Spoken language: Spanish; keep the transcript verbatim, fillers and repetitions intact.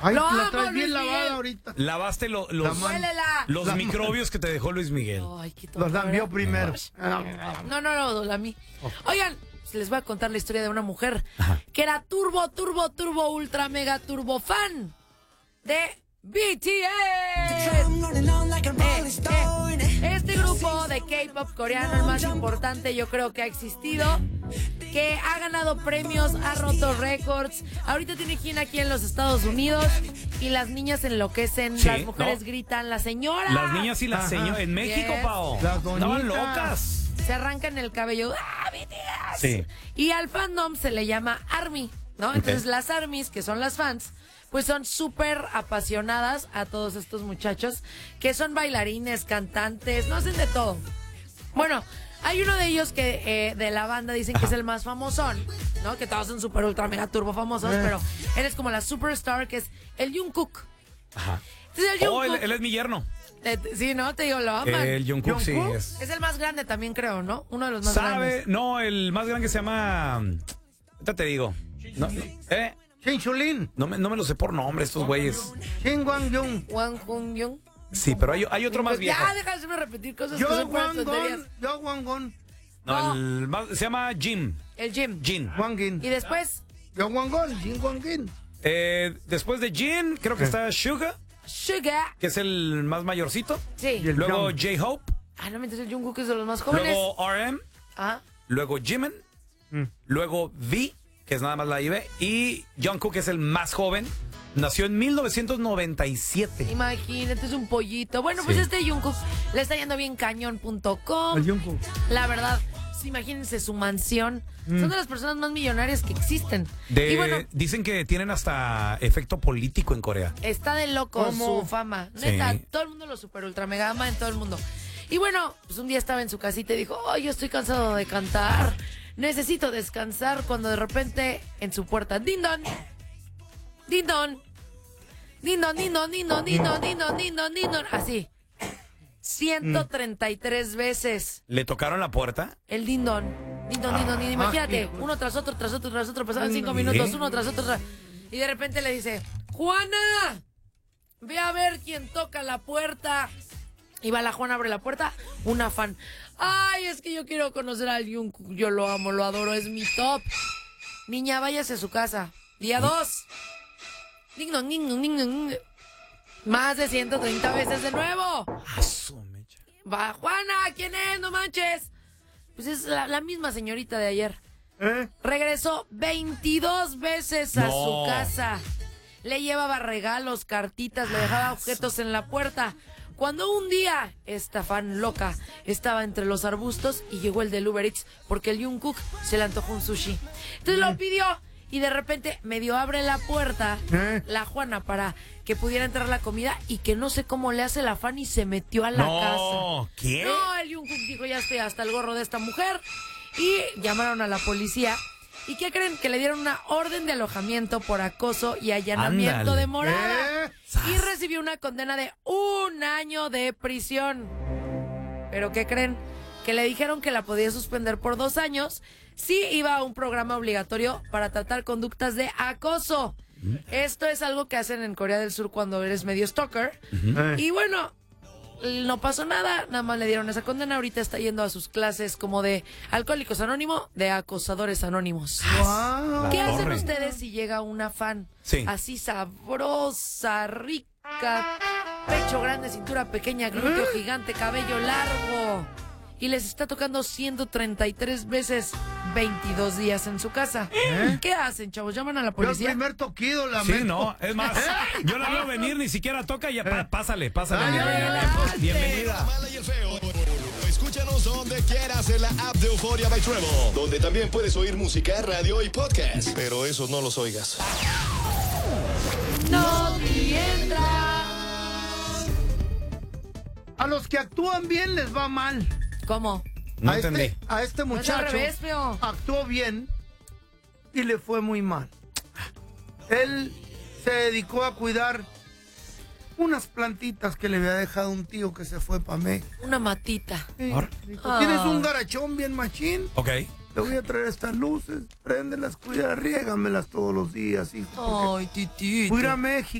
Ay, Lo la amo, traes bien Luis lavada Miguel. ahorita. Lavaste lo- los, Huélela. los La- microbios que te dejó Luis Miguel. Ay, qué Los lambió tonto, primero. No, no, no, a mí. Oigan, les voy a contar la historia de una mujer Ajá. que era turbo, turbo, turbo, ultra, mega, turbo fan de B T S. Eh, eh, Este grupo de K-pop coreano, el más importante yo creo que ha existido, que ha ganado premios, ha roto récords. Ahorita tiene gira aquí en los Estados Unidos y las niñas enloquecen, Sí, las mujeres ¿no? gritan, la señora. Las niñas y las Ajá. señoras. En México, Yes. Pao. Las doñitas. Estaban locas. Se arrancan el cabello. ¡Ah, B T S! Sí. Y al fandom se le llama ARMY, ¿no? Entonces las ARMYs, que son las fans, pues son súper apasionadas a todos estos muchachos, que son bailarines, cantantes, no hacen de todo. Bueno, hay uno de ellos que eh, de la banda dicen que es el más famosón, ¿no? Que todos son súper, ultra, mega, turbo famosos, Eh. pero él es como la superstar, que es el Jungkook. Ajá. Entonces el Oh, él, Jungkook... él es mi yerno. eh, sí, ¿no? Te digo, lo aman. El Jungkook, sí ¿Jungkook? es. Es el más grande también, creo, ¿no? Uno de los más ¿Sabe? grandes. No, el más grande se llama... Ahorita te digo. No, eh, Shin Chulin, no, me, no me lo sé por nombre estos güeyes. Shin Wang Jung, Wang Jung Jung. Sí, pero hay, hay otro más viejo. Ya, deja de hacerme repetir cosas Yo que son puras Wang tonterías. Gon, Yo Wang Gon, No, el más- se llama Jim. El Jim. Jin. Wang Gin. Y después, Yo Wang Gon, Shin Wang Gin. Eh, después de Jin, creo que está Suga, Suga. que es el más mayorcito. Sí. Y el Luego Young. J-Hope. Ah, no, mientras el Jungkook es de los más jóvenes. Luego R M. Ah, Luego Jimin. Mm. Luego V, que es nada más la I B. Y Jungkook, que es el más joven. Nació en mil novecientos noventa y siete. imagínate, es un pollito. Bueno, pues Sí. este Jungkook le está yendo bien cañón punto com. El Jungkook. La verdad, sí, imagínense su mansión. Son de las personas más millonarias que existen. De- Y bueno, dicen que tienen hasta efecto político en Corea. está de loco ¿Cómo? su fama. Sí. Neta, todo el mundo lo super ultra mega ama en todo el mundo. Y bueno, pues un día estaba en su casita y dijo, oh, yo estoy cansado de cantar. Necesito descansar, cuando de repente en su puerta, din don, din don, din don, din don, din don, din don, din don, din don, din don, así. ciento treinta y tres veces ¿Le tocaron la puerta? el din don, din don, din don, din don. Imagínate, hijo. uno tras otro, tras otro, tras otro, pasaban cinco ¿Eh? minutos, uno tras otro, tras... y de repente le dice, Juana, ve a ver quién toca la puerta. Y va la Juana, abre la puerta, una fan. Ay, es que yo quiero conocer al Jungkook, yo lo amo, lo adoro, es mi top. Niña, váyase a su casa. Día dos. Ding dong, ding dong, ding dong. Más de ciento treinta veces de nuevo. Ah, su mecha. Va, Juana, ¿quién es? No manches. Pues es la, la misma señorita de ayer. ¿Eh? Regresó veintidós veces a No. su casa. Le llevaba regalos, cartitas, le dejaba objetos en la puerta. Cuando un día esta fan loca estaba entre los arbustos y llegó el del Uber Eats porque el Jungkook se le antojó un sushi. Entonces lo pidió y de repente medio abre la puerta ¿Eh? la Juana para que pudiera entrar la comida y que no sé cómo le hace la fan y se metió a la No, casa. ¿qué? No, el Jungkook dijo, ya estoy hasta el gorro de esta mujer. Y llamaron a la policía. ¿Y qué creen? Que le dieron una orden de alojamiento por acoso y allanamiento Ándale. de morada. ¿Eh? Y recibió una condena de un año de prisión. ¿Pero qué creen? Que le dijeron que la podía suspender por dos años si iba a un programa obligatorio para tratar conductas de acoso. Esto es algo que hacen en Corea del Sur cuando eres medio stalker. ¿Eh? Y bueno, no pasó nada, nada más le dieron esa condena. Ahorita está yendo a sus clases como de Alcohólicos Anónimos, de Acosadores Anónimos. Guau. ¿Qué hacen torre. ustedes si llega una fan Sí. así sabrosa, rica, pecho grande, cintura pequeña, glúteo gigante, cabello largo, y les está tocando ciento treinta y tres veces veintidós días en su casa? ¿Eh? ¿Qué hacen, chavos? ¿Llaman a la Yo el policía? primer toquido la Sí, meto. no, es más, yo la veo venir, ni siquiera toca y ya, pa- pásale, pásale. Ay, mi ay, reina. ay. Bienvenida. La mala y el feo. Escúchanos donde quieras en la app de Euforia by Trevo, donde también puedes oír música, radio y podcast. Pero esos no los oigas. No mientras. A los que actúan bien les va mal. ¿Cómo? No a entendí. Este, a este No es al muchacho revés, feo. actuó bien y le fue muy mal. Él se dedicó a cuidar unas plantitas que le había dejado un tío que se fue para México. Una matita. Sí, Ahora. dijo, Ah. tienes un garachón bien machín, Ok. te voy a traer estas luces, préndelas, cuida, riégamelas todos los días, hijo. porque Ay, titito. voy a ir a México.